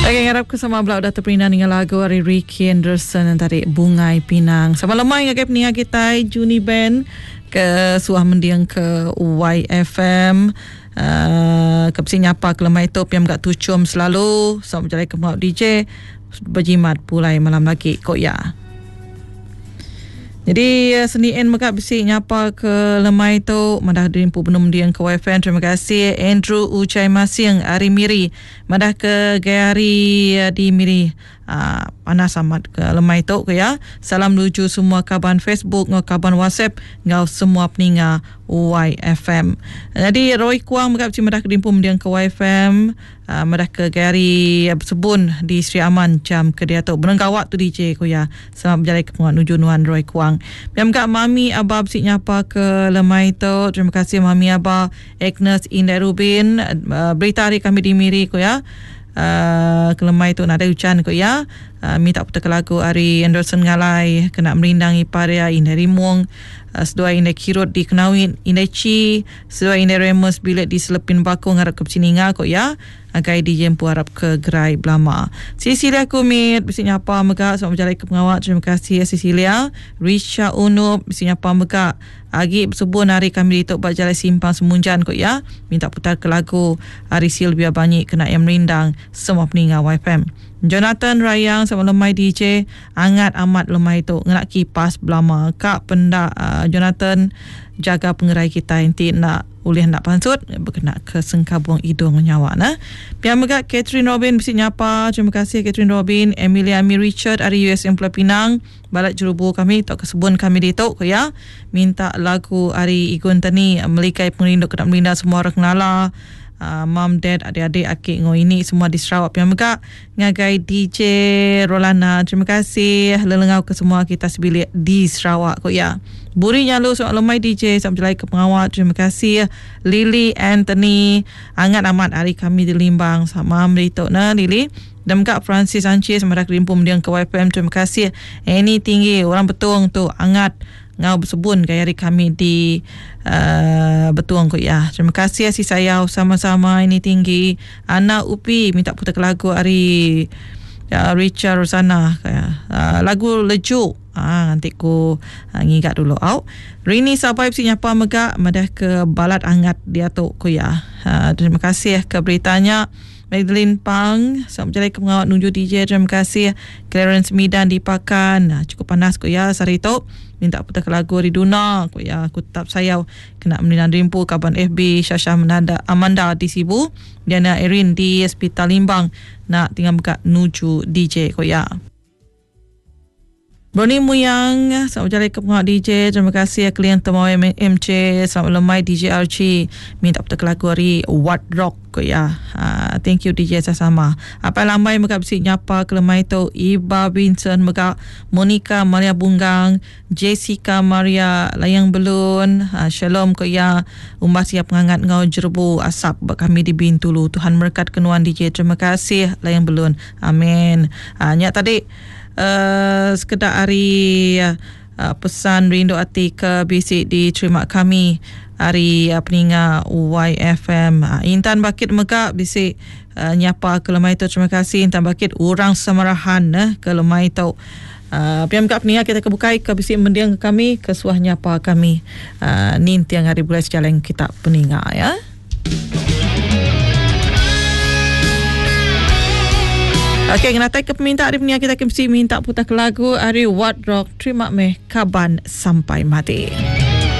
Okay, harap kesama belau dah terperindah dengan lagu dari Ricky Anderson yang tadi Bungai Pinang. Sama lemai ngagap ni kita Juni Band ke suah mendiang ke YFM. Kepsi nyapa ke lemai tu piam gak tucum selalu. Sama berjalan ke mau DJ berjimat pulai malam lagi kok ya. Jadi sendirian mereka besi nyapa ke lemai tu madah dirimpu benum diang ke YFM. Terima kasih Andrew Ucai Masing Ari Miri madah ke Gary di Miri panas amat ke lemai tu ke ya. Salam lucu semua kaban Facebook ngau kaban WhatsApp ngau semua peninga YFM. Jadi Roy Kuang mereka besi madah ke dirimpu diang ke YFM madah ke Gary Sebun di Sri Aman jam ke dia tu benenggawak tu DJ ko ya. Selamat berjalan ke menuju Nuan Roy Kuang. Biam kak Mami Abah besi nyapa ke lemai tu. Terima kasih Mami Abah Agnes Indah Rubin. Berita hari kami di Miri ko ya. Ke lemai tu nak ada hujan ko ya. Minta putar ke lagu Ari Anderson Ngalai kena merindangi paria Indah Rimung. Sedua Indah Kirut di Kenawin Indah Ci. Sedua Indah Remus bilik di Selepin Bakung harap ke Pecininga ko ya. Agai di jempu harap ke Gerai Belama. Cecilia Kumit bisi nyapa megak selamat berjalan ke pengawak. Terima kasih Cecilia. Risha Unup bisi nyapa megak Agi sebun hari kami dituk buat jalan simpang Semunjan kot ya. Minta putar ke lagu Ari Silvia Banyi kena yang merindang semua peningat YFM. Jonathan Rayang sama lemai DJ angat amat lemai tu ngenak kipas belama kak pendak Jonathan jaga pengerai kita nanti nak ulih nak pansut berkena ke sengkabung hidung nyawa nah. Pian megak Catherine Robin bisi nyapa. Terima kasih Catherine Robin. Emilia Ami Richard dari USM Pulau Pinang balat jurubu kami tok kesebun kami ditok ko ya. Minta lagu Ari Igun Tani melikai pengerinduk kena melinda semua orang kenala. Mom, dad, adik-adik, akik ngau ini semua di Sarawak yang megak ngagai DJ Rolana. Terima kasih lelengau ke semua kita sebilik di Sarawak kok ya. Buri nyalu soal lemai DJ sampai ke pengawal. Terima kasih Lily Anthony angat amat hari kami di Limbang sama meritok na Lily. Dan Kak Francis Sanchez merak rimpum dia ke YPM. Terima kasih Annie Tinggi orang betung tu angat ngau bersebun gaya hari kami di Betuang kot ya. Terima kasih si sayau sama-sama ini tinggi. Ana Upi minta putar ke lagu hari Richard Rosana lagu Lejuk. Nanti ku ngingat dulu out. Rini Sabai si nyapa megak madah ke balat angat dia tu ko ya. Terima kasih ke beritanya. Madeline Pang selamat berjalan ke pengawat nunjuk DJ. Terima kasih Clarence Midan di Pakan. Cukup panas ko ya sari tu. Minta putar ke lagu Riduna ko ya. Aku tetap sayau kena meninan rimpu kaban FB Syasha Amanda di Sibu. Diana Erin di Hospital Limbang nak tinggal buka nuju DJ ko ya. Brony Muyang selamat berjalan ke pengawat DJ. Terima kasih klien Temau MC. Selamat lemai DJ Archie minta putar ke lagu hari What Rock ko ya. Thank you DJ sama. Apa lambai mereka besi nyapa ke lemai tu Iba Vincent mereka Monica Maria Bunggang Jessica Maria Layang Belun. Shalom ko ya. Umbah siap mengangat ngau jerbu asap buat kami di Bintulu. Tuhan berkat kenuan DJ. Terima kasih Layang Belun. Amin. Nyak tadi sekedar hari pesan rindu hati ke bisik diterima kami hari peninga YFM. Intan Bakit megak bisik nyapa ke lemai tu. Terima kasih Intan Bakit orang semarahan ke lemai tu. Piam kat peninga kita kebukai ke bisik mendiang kami ke suah nyapa kami ni tiang hari bulan sejalan kita peninga ya. Okey, kena tak ke peminta hari punya kita mesti minta putar ke lagu hari What Rock. Terima kasih kaban sampai mati.